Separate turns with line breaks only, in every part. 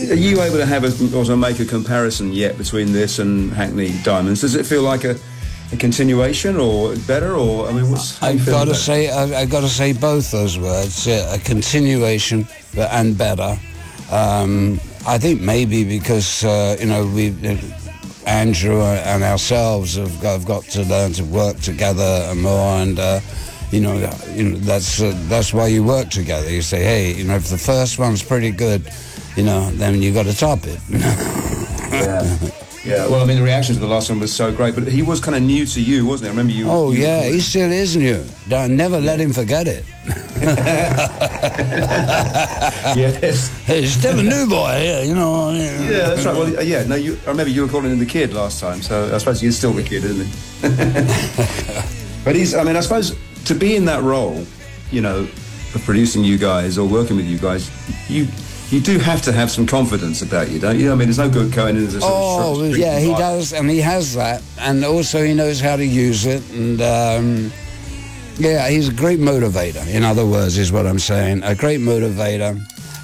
Are you able to have also make a comparison yet between this and Hackney Diamonds? Does it feel like a continuation or better, or I mean,
I've got to say both those words: a continuation and better. I think maybe because Andrew and ourselves have got to learn to work together more, and that's why you work together. You say, hey, if the first one's pretty good, then you got to top it.
Yeah. Well, I mean, the reaction to the last one was so great, but he was kind of new to you, wasn't he? I remember you.
Oh, yeah, he still is new. Never let him forget it.
Yes.
He's still a new boy,
Yeah, that's right. Well, yeah. No, I remember you were calling him the kid last time, so I suppose he's still the kid, isn't he? But I suppose to be in that role, of producing you guys or working with you guys, you do have to have some confidence about you, don't you? I mean, there's no good going in as a sort of
yeah, he does, and he has that, and also he knows how to use it, and he's a great motivator. In other words, is what I'm saying, a great motivator.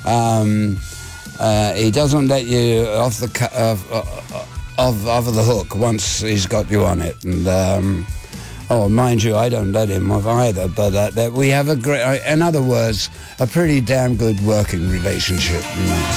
He doesn't let you off the hook once he's got you on it, and mind you, I don't let him off either, but we have in other words, a pretty damn good working relationship.